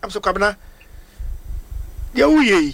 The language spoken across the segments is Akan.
I'm so Kwabena. Ya uye.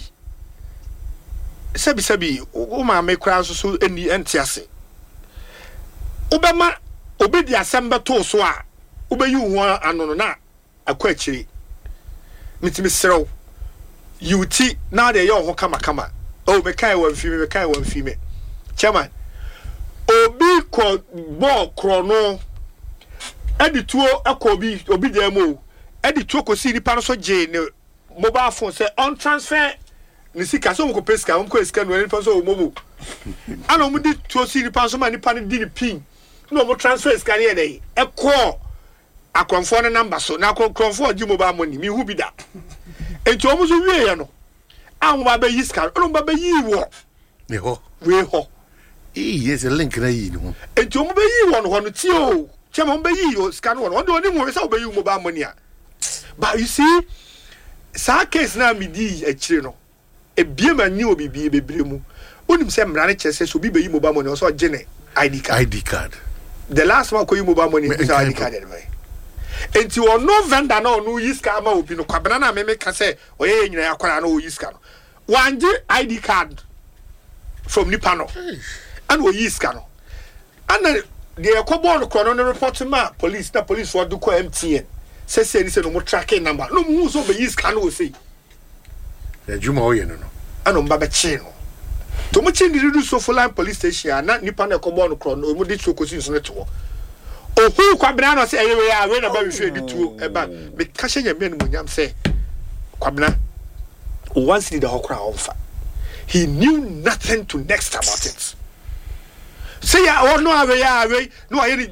Sabi o ma me kra so eni entiase. Obema obedi asamba to so a obeyi wo anono na akwa akiri. Mitimi serew. Yuti na de ye ho kama. Oh me kai wan fi me. Chairman. Obi ko ball krono. Edi tuo akobi obi dem o. Edi tuo ko si nipa no so je ne mobile phone say on transfer ni sika so mo ko peska mo ko eska no nipa so mobo. Ana mo di tuo si nipa so ma nipa ne di ni pin. No mo transfer sika ne dey. E call akonfo ne number so na akonfo di mobile money mi hu bi da. Enti o mo so wie ye no. Ahun ba be yi sika, o ba be yi wo. Ne ho. We ho. Yes, a link na yi no. Enti o mo be yi wo no ti o. Chema mo be yi o sika no. Won do ni mo we say o be yi mobile money a. But you see, sa case na mi di akire no. Ebie ma ni obi bie bebre mu. Onim say mrane chese so bi be yi mobile money o so gene ID card. The last one ko yi mobile money is ID card anyway. Enti on no vendor na no yi ska ma obi no Kwabena na me ka say oye nyina yakwara na o yi ska no. Wanje ID card from Nipano. And o yi ska no. And the ekobo no no report ma police for do ko MTN. Say ni say no mo tracking number. No mo so be yi ska no say. Ya juma oye no. Ano mba be chi no. To mo chi ndi do so for line police station na nipa na ekobo no no mo di so ko so to. Ohu Kwabena no say ewe ya we na ba we hwe dituo eba me ka hye nyame no munyam say Kwabena once did the hokra offer. He knew nothing to next about it. Say ya or no awe no